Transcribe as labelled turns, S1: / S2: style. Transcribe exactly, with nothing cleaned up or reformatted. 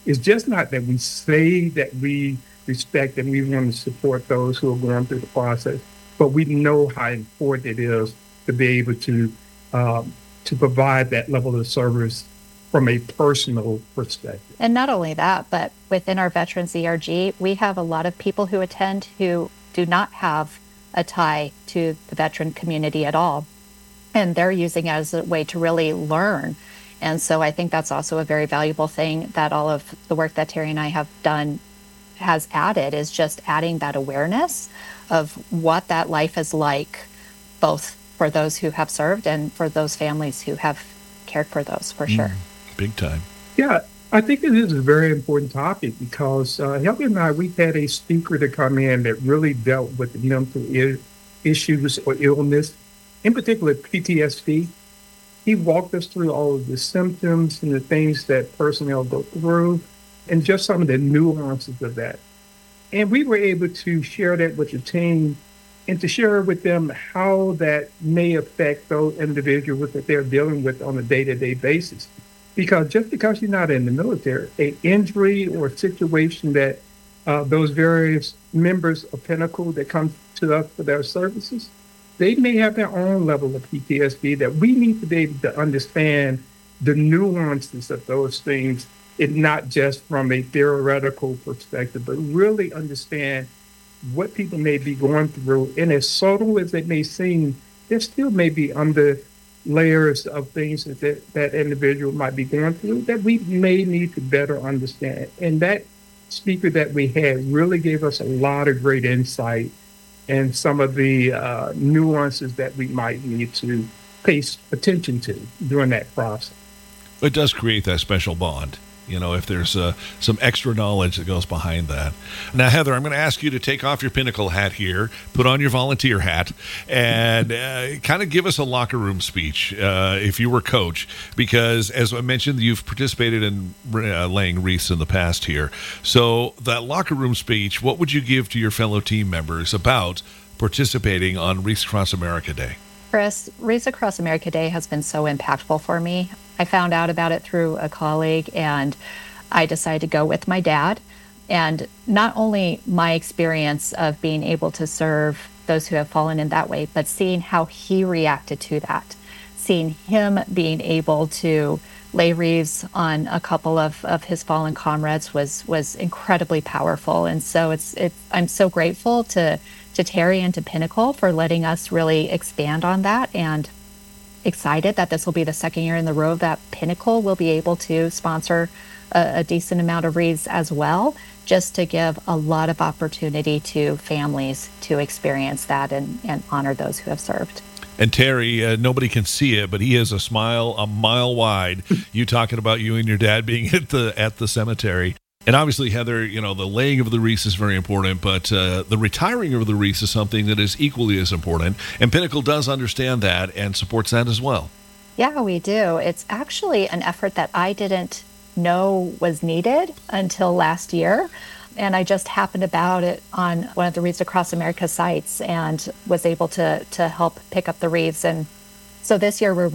S1: It's just not that we say that we respect and we want to support those who are going through the process, but we know how important it is to be able to um, to provide that level of service from a personal perspective.
S2: And not only that, but within our Veterans E R G, we have a lot of people who attend who do not have a tie to the veteran community at all. And they're using it as a way to really learn. And so I think that's also a very valuable thing that all of the work that Terry and I have done has added, is just adding that awareness of what that life is like, both for those who have served and for those families who have cared for those, for sure.
S3: Mm, big time.
S1: Yeah, I think it is a very important topic because uh, Heather and I, we had a speaker to come in that really dealt with the mental I- issues or illness, in particular P T S D. He walked us through all of the symptoms and the things that personnel go through and just some of the nuances of that. And we were able to share that with the team and to share with them how that may affect those individuals that they're dealing with on a day-to-day basis. Because just because you're not in the military, an injury or situation that uh, those various members of Pinnacle that come to us for their services, they may have their own level of P T S D that we need to be able to understand the nuances of those things, and not just from a theoretical perspective, but really understand what people may be going through. And as subtle as it may seem, there still may be under layers of things that, that that individual might be going through that we may need to better understand. And that speaker that we had really gave us a lot of great insight and some of the uh, nuances that we might need to pay attention to during that process.
S3: It does create that special bond, you know, if there's uh, some extra knowledge that goes behind that. Now, Heather, I'm going to ask you to take off your Pinnacle hat here, put on your volunteer hat, and uh, kind of give us a locker room speech uh, if you were coach, because as I mentioned, you've participated in uh, laying wreaths in the past here. So that locker room speech, what would you give to your fellow team members about participating on Wreaths Across America Day?
S2: Chris, Wreaths Across America Day has been so impactful for me. I found out about it through a colleague, and I decided to go with my dad. And not only my experience of being able to serve those who have fallen in that way, but seeing how he reacted to that, seeing him being able to lay wreaths on a couple of, of his fallen comrades was was incredibly powerful. And so it's it's I'm so grateful to to Terry and to Pinnacle for letting us really expand on that, and excited that this will be the second year in the row that Pinnacle will be able to sponsor a, a decent amount of wreaths as well, just to give a lot of opportunity to families to experience that and, and honor those who have served.
S3: And Terry, uh, nobody can see it, but he has a smile a mile wide. You talking about you and your dad being at the at the cemetery. And obviously, Heather, you know, the laying of the wreaths is very important, but uh, the retiring of the wreaths is something that is equally as important. And Pinnacle does understand that and supports that as well.
S2: Yeah, we do. It's actually an effort that I didn't know was needed until last year. And I just happened about it on one of the Wreaths Across America sites and was able to to help pick up the wreaths. And so this year we're